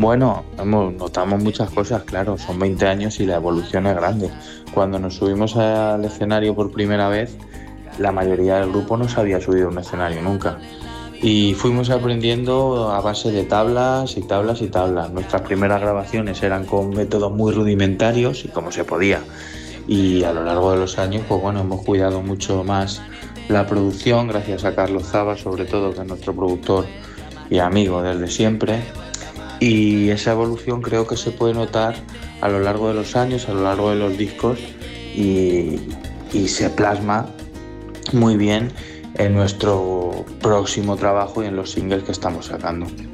Bueno, notamos muchas cosas, claro, son 20 años y la evolución es grande. Cuando nos subimos al escenario por primera vez, la mayoría del grupo no se había subido a un escenario nunca. Y fuimos aprendiendo a base de tablas y tablas y tablas. Nuestras primeras grabaciones eran con métodos muy rudimentarios y como se podía. Y a lo largo de los años, pues bueno, hemos cuidado mucho más la producción, gracias a Carlos Zaba, sobre todo, que es nuestro productor y amigo desde siempre. Y esa evolución creo que se puede notar a lo largo de los años, a lo largo de los discos y, y se plasma muy bien en nuestro próximo trabajo y en los singles que estamos sacando.